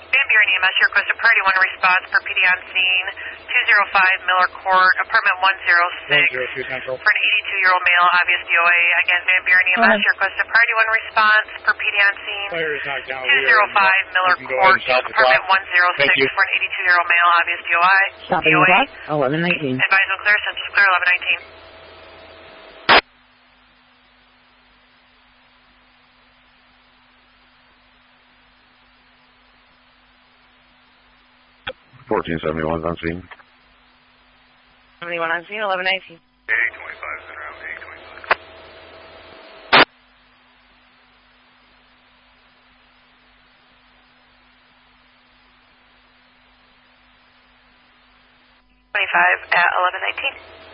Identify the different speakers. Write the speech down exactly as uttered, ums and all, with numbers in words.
Speaker 1: Van Buren E M S, your request a priority one response per P D on scene, two oh five Miller Court, apartment one oh six, for an eighty-two-year-old male, obvious D O A. Again, Van Buren E M S, your request a priority one response per P D on scene, two oh five Miller Court, apartment one oh six, for an eighty-two-year-old male, obvious D O I.
Speaker 2: Stopping the clock, eleven nineteen.
Speaker 1: Advise will clear, census clear, eleven nineteen.
Speaker 3: fourteen seventy-one on scene.
Speaker 2: seventy-one on scene, eleven nineteen.
Speaker 4: eight twenty-five, center out, eight twenty-five.
Speaker 1: twenty-five at eleven nineteen.